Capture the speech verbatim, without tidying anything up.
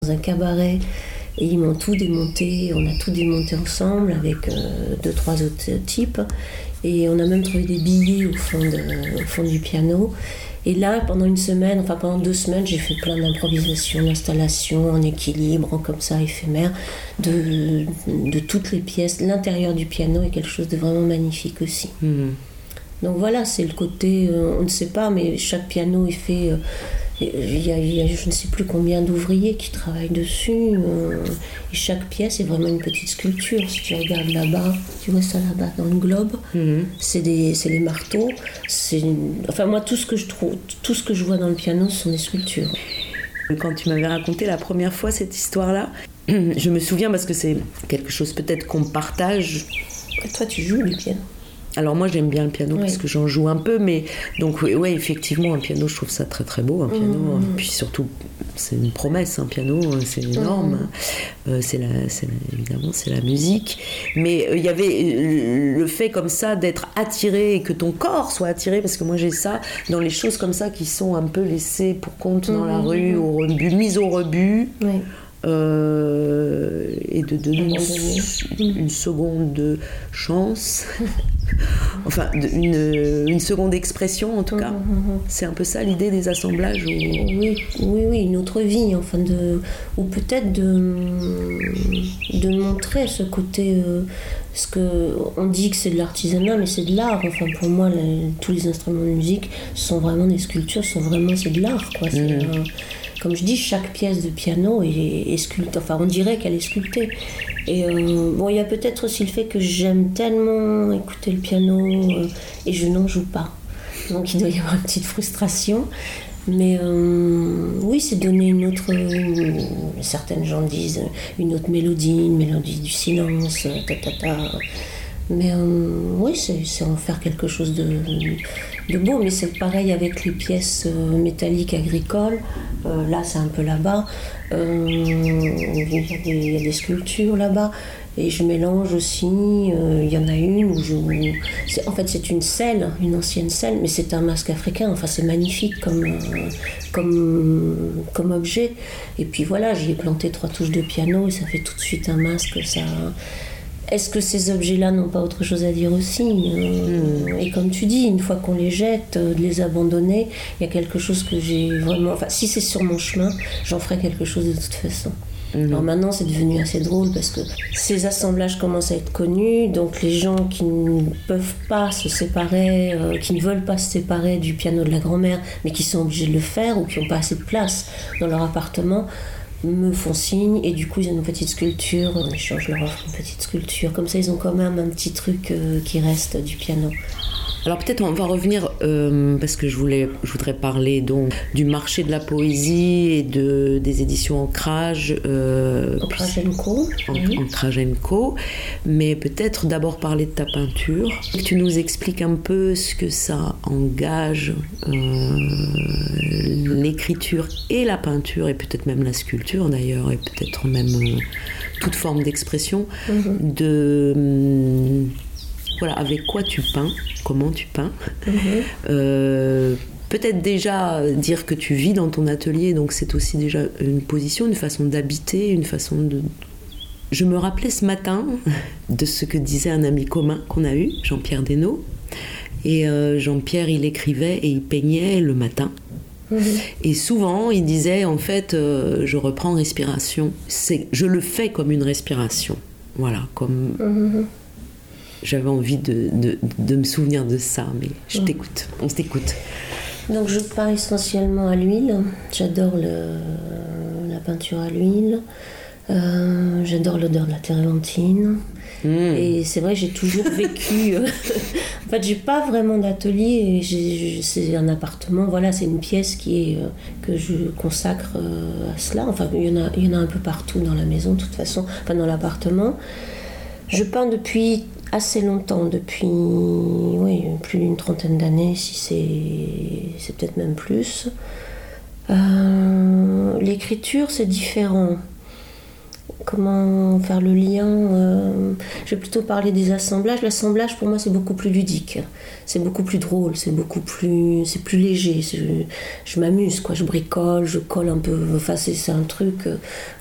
dans un cabaret et ils m'ont tout démonté, on a tout démonté ensemble avec euh, deux, trois autres types et on a même trouvé des billets au fond, de, au fond du piano. Et là, pendant une semaine, enfin pendant deux semaines, j'ai fait plein d'improvisations, d'installations en équilibre, comme ça, éphémère, de, de toutes les pièces. L'intérieur du piano est quelque chose de vraiment magnifique aussi. Mmh. Donc voilà, c'est le côté, euh, on ne sait pas, mais chaque piano est fait... Euh, il y a, il y a je ne sais plus combien d'ouvriers qui travaillent dessus. Euh, et chaque pièce est vraiment une petite sculpture. Si tu regardes là-bas, tu vois ça là-bas dans le globe, mmh. c'est, des, c'est des marteaux. C'est une, enfin moi, tout ce que je trouve, tout ce que je vois dans le piano, ce sont des sculptures. Quand tu m'avais raconté la première fois cette histoire-là, je me souviens parce que c'est quelque chose peut-être qu'on partage. Et toi, tu joues du piano? Alors moi j'aime bien le piano oui. parce que j'en joue un peu, mais donc oui, ouais, effectivement un piano je trouve ça très très beau, un piano, mmh. puis surtout c'est une promesse, un piano c'est énorme, mmh. euh, c'est la, c'est la, évidemment c'est la musique, mais il euh, y avait euh, le fait comme ça d'être attiré et que ton corps soit attiré, parce que moi j'ai ça dans les choses comme ça qui sont un peu laissées pour compte mmh. dans la rue, au rebut, mises au rebut. Oui. Euh, et de donner une, une seconde de chance, enfin de, une, une seconde expression en tout cas. Mmh. C'est un peu ça l'idée des assemblages. Où... Oui, oui, oui, une autre vie, enfin de, ou peut-être de, de montrer ce côté. Euh, ce que on dit que c'est de l'artisanat, mais c'est de l'art. Enfin pour moi, les, tous les instruments de musique sont vraiment des sculptures, sont vraiment c'est de l'art, quoi. C'est, mmh. euh, Comme je dis, chaque pièce de piano est, est sculptée. Enfin, on dirait qu'elle est sculptée. Et euh, bon, il y a peut-être aussi le fait que j'aime tellement écouter le piano euh, et je n'en joue pas. Donc, il doit y avoir une petite frustration. Mais euh, oui, c'est donner une autre... Une, certaines gens disent une autre mélodie, une mélodie du silence, ta ta ta. Mais euh, oui, c'est, c'est en faire quelque chose de, de beau, mais c'est pareil avec les pièces euh, métalliques agricoles. Euh, là, c'est un peu là-bas. Euh, il, y a des, il y a des sculptures là-bas. Et je mélange aussi. Euh, il y en a une où je... C'est, en fait, c'est une selle, une ancienne selle, mais c'est un masque africain. Enfin, c'est magnifique comme, euh, comme, comme objet. Et puis voilà, j'y ai planté trois touches de piano et ça fait tout de suite un masque. Ça... Est-ce que ces objets-là n'ont pas autre chose à dire aussi ? euh, mmh. Et comme tu dis, une fois qu'on les jette, euh, de les abandonner, il y a quelque chose que j'ai vraiment... Enfin, si c'est sur mon chemin, j'en ferai quelque chose de toute façon. Mmh. Alors maintenant, c'est devenu assez drôle parce que ces assemblages commencent à être connus, donc les gens qui ne peuvent pas se séparer, euh, qui ne veulent pas se séparer du piano de la grand-mère, mais qui sont obligés de le faire ou qui n'ont pas assez de place dans leur appartement, me font signe et du coup ils ont une petite sculpture, en échange je leur offre une petite sculpture, comme ça ils ont quand même un petit truc euh, qui reste du piano. Alors peut-être on va revenir euh, parce que je voulais, je voudrais parler donc du marché de la poésie et de des éditions Ancrage. Euh, Ancrage and Co. Oui. Ancrage and Co. Mais peut-être d'abord parler de ta peinture. Que tu nous expliques un peu ce que ça engage, euh, l'écriture et la peinture et peut-être même la sculpture d'ailleurs et peut-être même euh, toute forme d'expression mm-hmm. de euh, voilà, avec quoi tu peins, comment tu peins. Mm-hmm. Euh, peut-être déjà dire que tu vis dans ton atelier, donc c'est aussi déjà une position, une façon d'habiter, une façon de... Je me rappelais ce matin de ce que disait un ami commun qu'on a eu, Jean-Pierre Desnaux. Et euh, Jean-Pierre, il écrivait et il peignait le matin. Mmh. Et souvent, il disait, en fait, euh, je reprends respiration. C'est, je le fais comme une respiration. Voilà, comme... Mmh. J'avais envie de, de, de me souvenir de ça, mais je mmh. t'écoute, on t'écoute. Donc je peins essentiellement à l'huile. J'adore le, la peinture à l'huile. Euh, j'adore l'odeur de la térébenthine. Mmh. Et c'est vrai, j'ai toujours vécu... Euh, en fait, j'ai pas vraiment d'atelier. Et j'ai, c'est un appartement, voilà, c'est une pièce qui est, euh, que je consacre euh, à cela. Enfin, il y en a, il y en a un peu partout dans la maison, de toute façon, enfin dans l'appartement. Je peins depuis assez longtemps, depuis oui, plus d'une trentaine d'années, si c'est, c'est peut-être même plus. Euh, l'écriture, c'est différent. comment faire le lien euh, Je vais plutôt parler des assemblages. L'assemblage, pour moi, c'est beaucoup plus ludique. C'est beaucoup plus drôle, c'est beaucoup plus, c'est plus léger. C'est, je, je m'amuse, quoi. Je bricole, je colle un peu. Enfin, c'est, c'est un truc...